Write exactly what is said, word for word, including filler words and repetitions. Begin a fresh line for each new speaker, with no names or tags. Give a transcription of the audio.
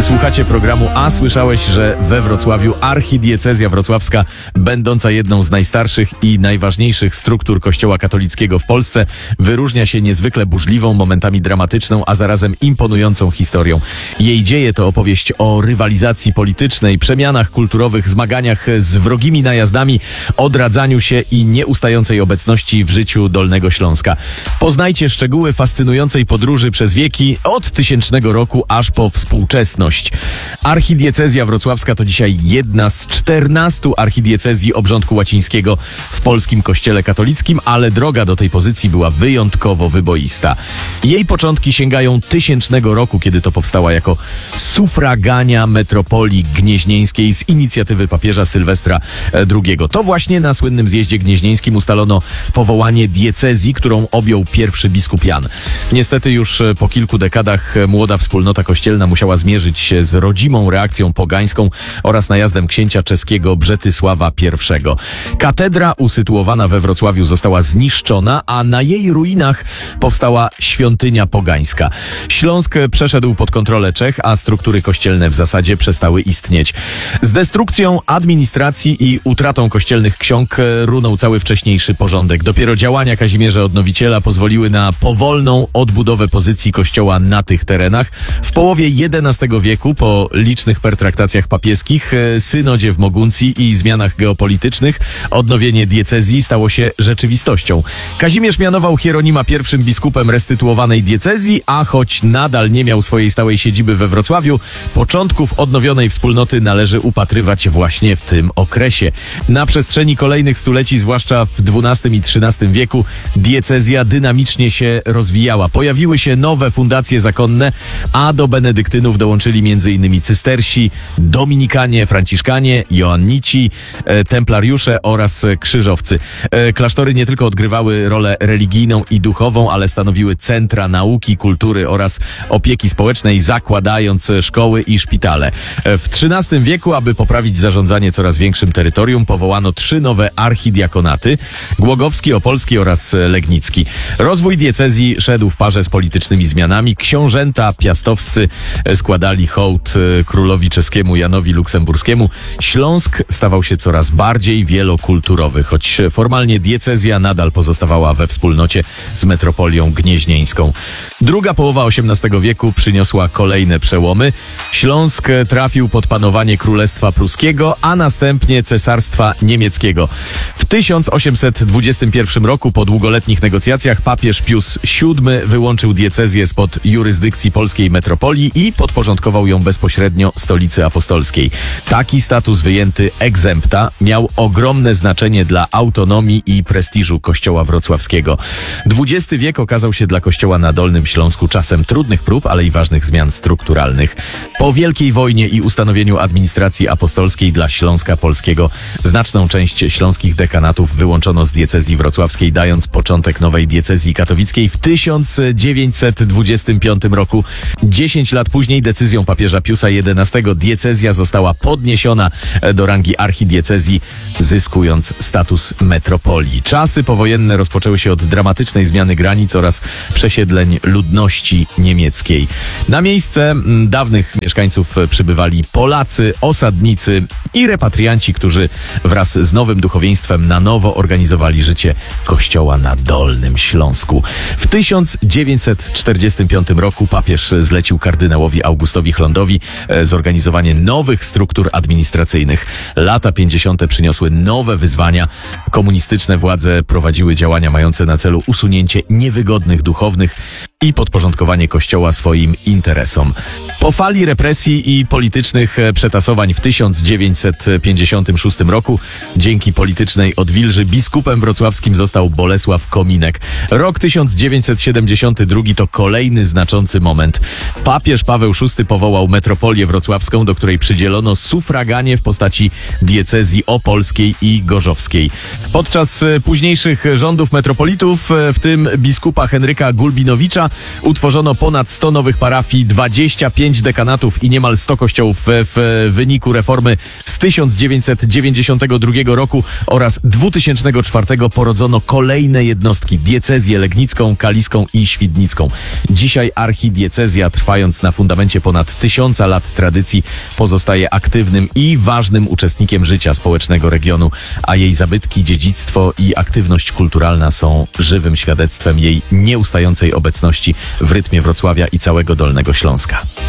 Słuchacie programu A słyszałeś, że we Wrocławiu archidiecezja wrocławska, będąca jedną z najstarszych i najważniejszych struktur Kościoła katolickiego w Polsce, wyróżnia się niezwykle burzliwą, momentami dramatyczną, a zarazem imponującą historią. Jej dzieje to opowieść o rywalizacji politycznej, przemianach kulturowych, zmaganiach z wrogimi najazdami, odradzaniu się i nieustającej obecności w życiu Dolnego Śląska. Poznajcie szczegóły fascynującej podróży przez wieki od tysięcznego roku aż po współczesność. Archidiecezja wrocławska to dzisiaj jedna z czternastu archidiecezji obrządku łacińskiego w polskim kościele katolickim, ale droga do tej pozycji była wyjątkowo wyboista. Jej początki sięgają tysięcznego roku, kiedy to powstała jako sufragania metropolii gnieźnieńskiej z inicjatywy papieża Sylwestra drugiego. To właśnie na słynnym zjeździe gnieźnieńskim ustalono powołanie diecezji, którą objął pierwszy biskup Jan. Niestety już po kilku dekadach młoda wspólnota kościelna musiała zmierzyć się z rodzimą reakcją pogańską oraz najazdem księcia czeskiego Brzetysława pierwszego. Katedra usytuowana we Wrocławiu została zniszczona, a na jej ruinach powstała świątynia pogańska. Śląsk przeszedł pod kontrolę Czech, a struktury kościelne w zasadzie przestały istnieć. Z destrukcją administracji i utratą kościelnych ksiąg runął cały wcześniejszy porządek. Dopiero działania Kazimierza Odnowiciela pozwoliły na powolną odbudowę pozycji kościoła na tych terenach. W połowie jedenastego wieku, po licznych pertraktacjach papieskich, synodzie w Moguncji i zmianach geopolitycznych, odnowienie diecezji stało się rzeczywistością. Kazimierz mianował Hieronima pierwszym biskupem restytuowanej diecezji, a choć nadal nie miał swojej stałej siedziby we Wrocławiu, początków odnowionej wspólnoty należy upatrywać właśnie w tym okresie. Na przestrzeni kolejnych stuleci, zwłaszcza w dwunastym i trzynastym wieku, diecezja dynamicznie się rozwijała. Pojawiły się nowe fundacje zakonne, a do benedyktynów dołączyli m.in. cystersi, dominikanie, franciszkanie, joannici, e, templariusze oraz krzyżowcy. E, klasztory nie tylko odgrywały rolę religijną i duchową, ale stanowiły centra nauki, kultury oraz opieki społecznej, zakładając szkoły i szpitale. E, w trzynastym wieku, aby poprawić zarządzanie coraz większym terytorium, powołano trzy nowe archidiakonaty: Głogowski, Opolski oraz Legnicki. Rozwój diecezji szedł w parze z politycznymi zmianami. Książęta piastowscy składali hołd królowi czeskiemu Janowi Luksemburskiemu. Śląsk stawał się coraz bardziej wielokulturowy, choć formalnie diecezja nadal pozostawała we wspólnocie z metropolią gnieźnieńską. Druga połowa osiemnastego wieku przyniosła kolejne przełomy. Śląsk trafił pod panowanie Królestwa Pruskiego, a następnie Cesarstwa Niemieckiego. W tysiąc osiemset dwudziestym pierwszym roku, po długoletnich negocjacjach, papież Pius siódmy wyłączył diecezję spod jurysdykcji polskiej metropolii i podporządkował ją bezpośrednio stolicy apostolskiej. Taki status wyjęty exempta miał ogromne znaczenie dla autonomii i prestiżu Kościoła wrocławskiego. dwudziesty wiek okazał się dla Kościoła na Dolnym Śląsku czasem trudnych prób, ale i ważnych zmian strukturalnych. Po Wielkiej Wojnie i ustanowieniu administracji apostolskiej dla Śląska Polskiego znaczną część śląskich dekanatów wyłączono z diecezji wrocławskiej, dając początek nowej diecezji katowickiej w tysiąc dziewięćset dwudziestym piątym roku. Dziesięć lat później decyzją papieża Piusa jedenastego diecezja została podniesiona do rangi archidiecezji, zyskując status metropolii. Czasy powojenne rozpoczęły się od dramatycznej zmiany granic oraz przesiedleń ludności niemieckiej. Na miejsce dawnych mieszkańców przybywali Polacy, osadnicy i repatrianci, którzy wraz z nowym duchowieństwem na nowo organizowali życie Kościoła na Dolnym Śląsku. W tysiąc dziewięćset czterdziestym piątym roku papież zlecił kardynałowi Augustowi Chlądowi zorganizowanie nowych struktur administracyjnych. Lata pięćdziesiąte przyniosły nowe wyzwania. Komunistyczne władze prowadziły działania mające na celu usunięcie niewygodnych duchownych i podporządkowanie Kościoła swoim interesom. Po fali represji i politycznych przetasowań w tysiąc dziewięćset pięćdziesiątym szóstym roku dzięki politycznej odwilży biskupem wrocławskim został Bolesław Kominek. Rok tysiąc dziewięćset siedemdziesiąty drugi to kolejny znaczący moment. Papież Paweł szósty powołał metropolię wrocławską, do której przydzielono sufraganie w postaci diecezji opolskiej i gorzowskiej. Podczas późniejszych rządów metropolitów, w tym biskupa Henryka Gulbinowicza, utworzono ponad sto nowych parafii, dwadzieścia pięć pięć dekanatów i niemal sto kościołów w, w wyniku reformy z tysiąc dziewięćset dziewięćdziesiątego drugiego roku oraz dwutysięcznego czwartego porodzono kolejne jednostki, diecezję legnicką, kaliską i świdnicką. Dzisiaj archidiecezja, trwając na fundamencie ponad tysiąca lat tradycji, pozostaje aktywnym i ważnym uczestnikiem życia społecznego regionu, a jej zabytki, dziedzictwo i aktywność kulturalna są żywym świadectwem jej nieustającej obecności w rytmie Wrocławia i całego Dolnego Śląska.